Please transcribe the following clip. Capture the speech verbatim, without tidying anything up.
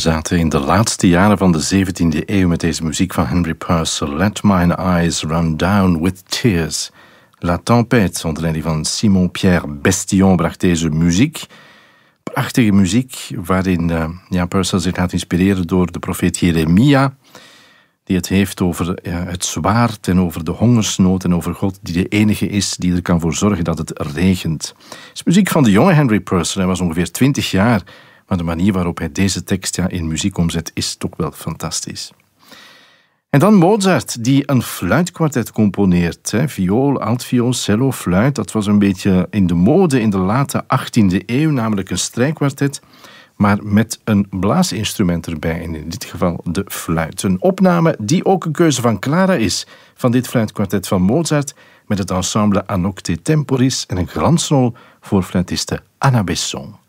zaten in de laatste jaren van de zeventiende eeuw met deze muziek van Henry Purcell. Let Mine Eyes Run Down With Tears. La Tempête, onder leiding van Simon-Pierre Bestillon, bracht deze muziek. Prachtige muziek, waarin uh, ja, Purcell zich laat inspireren door de profeet Jeremia, die het heeft over ja, het zwaard en over de hongersnood en over God, die de enige is die er kan voor zorgen dat het regent. Het is muziek van de jonge Henry Purcell. Hij was ongeveer twintig jaar, maar de manier waarop hij deze tekst ja, in muziek omzet is toch wel fantastisch. En dan Mozart, die een fluitkwartet componeert. Hè. Viool, altviool, cello, fluit. Dat was een beetje in de mode in de late achttiende eeuw, namelijk een strijkkwartet, maar met een blaasinstrument erbij, en in dit geval de fluit. Een opname die ook een keuze van Clara is, van dit fluitkwartet van Mozart, met het ensemble A Nocte Temporis en een glansrol voor fluitiste Anna Besson.